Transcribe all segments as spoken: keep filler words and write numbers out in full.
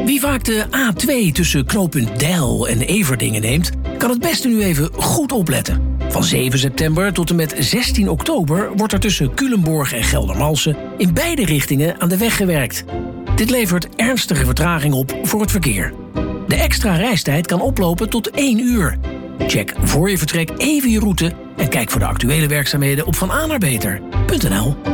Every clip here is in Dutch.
Wie vaak de A twee tussen knooppunt Deil en Everdingen neemt, kan het beste nu even goed opletten. Van zeven september tot en met zestien oktober wordt er tussen Culemborg en Geldermalsen in beide richtingen aan de weg gewerkt. Dit levert ernstige vertraging op voor het verkeer. De extra reistijd kan oplopen tot één uur. Check voor je vertrek even je route en kijk voor de actuele werkzaamheden op van a naar beter punt n l.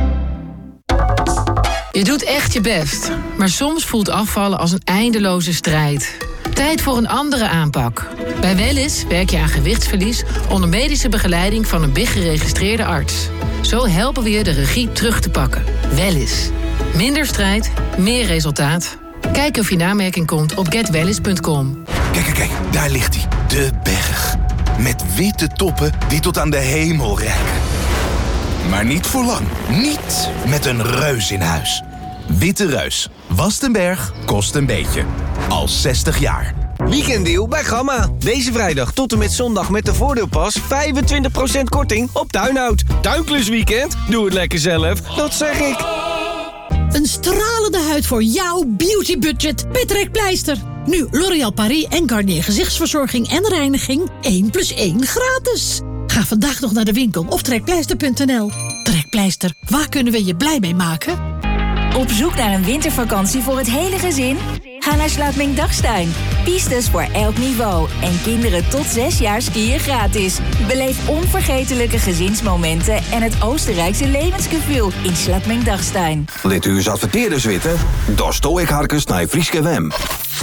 Je doet echt je best, maar soms voelt afvallen als een eindeloze strijd. Tijd voor een andere aanpak. Bij Wellness werk je aan gewichtsverlies onder medische begeleiding van een B I G-geregistreerde arts. Zo helpen we je de regie terug te pakken. Wellness. Minder strijd, meer resultaat. Kijk of je in aanmerking komt op get wellness punt com. Kijk, kijk, kijk, daar ligt hij. De berg. Met witte toppen die tot aan de hemel reiken. Maar niet voor lang. Niet met een reus in huis. Witte Reus. Wast een berg, kost een beetje. Al zestig jaar. Weekenddeal bij Gamma. Deze vrijdag tot en met zondag met de voordeelpas vijfentwintig procent korting op tuinhout. Tuinklusweekend? Doe het lekker zelf, dat zeg ik. Een stralende huid voor jouw beautybudget bij Trekpleister. Nu L'Oréal Paris en Garnier gezichtsverzorging en reiniging één plus één gratis. Ga vandaag nog naar de winkel of trekpleister punt n l. Trekpleister, waar kunnen we je blij mee maken? Op zoek naar een wintervakantie voor het hele gezin? Ga naar Slaapming-Dachstein. Pistes voor elk niveau. En kinderen tot zes jaar skiën gratis. Beleef onvergetelijke gezinsmomenten en het Oostenrijkse levensgevoel in Slaapming-Dachstein. Let u eens adverteerders weten? Daar stoor ik harkens naar Frieske Wem.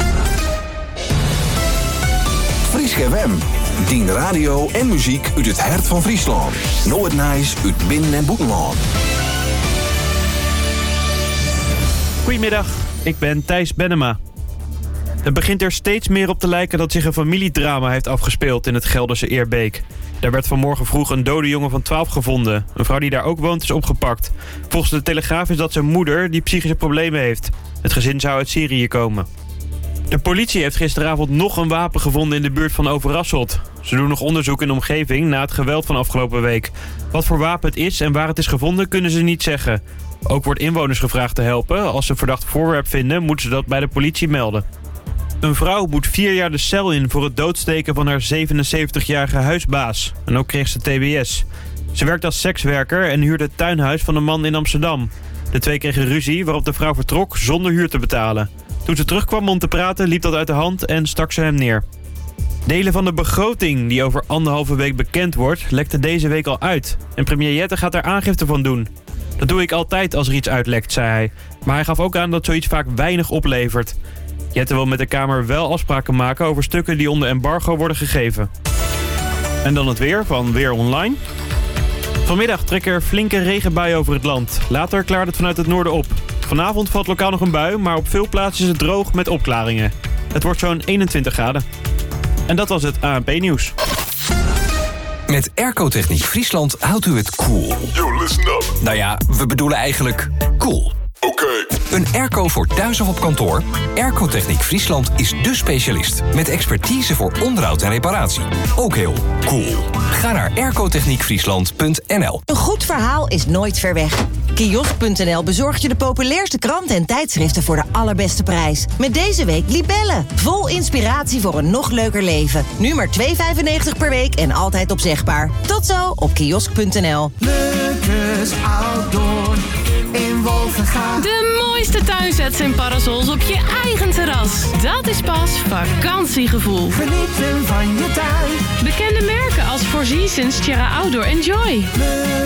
Frieske Wem. Dien radio en muziek uit het hart van Friesland. Noord-Nijs, uit Binnen- en Boetenland. Goedemiddag, ik ben Thijs Bennema. Het begint er steeds meer op te lijken dat zich een familiedrama heeft afgespeeld in het Gelderse Eerbeek. Daar werd vanmorgen vroeg een dode jongen van twaalf gevonden. Een vrouw die daar ook woont is opgepakt. Volgens de Telegraaf is dat zijn moeder die psychische problemen heeft. Het gezin zou uit Syrië komen. De politie heeft gisteravond nog een wapen gevonden in de buurt van Overasselt. Ze doen nog onderzoek in de omgeving na het geweld van afgelopen week. Wat voor wapen het is en waar het is gevonden kunnen ze niet zeggen. Ook wordt inwoners gevraagd te helpen. Als ze een verdacht voorwerp vinden, moeten ze dat bij de politie melden. Een vrouw moet vier jaar de cel in voor het doodsteken van haar zevenenzeventigjarige huisbaas. En ook kreeg ze T B S. Ze werkt als sekswerker en huurde het tuinhuis van een man in Amsterdam. De twee kregen ruzie waarop de vrouw vertrok zonder huur te betalen. Toen ze terugkwam om te praten liep dat uit de hand en stak ze hem neer. Delen van de begroting die over anderhalve week bekend wordt, lekte deze week al uit. En premier Jette gaat daar aangifte van doen. Dat doe ik altijd als er iets uitlekt, zei hij. Maar hij gaf ook aan dat zoiets vaak weinig oplevert. Jette wil met de Kamer wel afspraken maken over stukken die onder embargo worden gegeven. En dan het weer van Weer Online. Vanmiddag trekken er flinke regenbuien over het land. Later klaart het vanuit het noorden op. Vanavond valt lokaal nog een bui, maar op veel plaatsen is het droog met opklaringen. Het wordt zo'n eenentwintig graden. En dat was het A N P-nieuws. Met Airco-techniek Friesland houdt u het cool. Yo, listen up. Nou ja, we bedoelen eigenlijk cool. Oké. Okay. Een airco voor thuis of op kantoor? Airco-techniek Friesland is dé specialist. Met expertise voor onderhoud en reparatie. Ook heel cool. Ga naar aircotechniek friesland punt n l. Een goed verhaal is nooit ver weg. Kiosk punt n l bezorgt je de populairste kranten en tijdschriften voor de allerbeste prijs. Met deze week Libelle. Vol inspiratie voor een nog leuker leven. Nu maar twee vijfennegentig per week en altijd opzegbaar. Tot zo op kiosk punt n l. Lucas Outdoor in Wolvenga. De mooiste tuinsets en parasols op je eigen terras. Dat is pas vakantiegevoel. Genieten van je tuin. Bekende merken als Four Seasons, Terra Outdoor en Joy.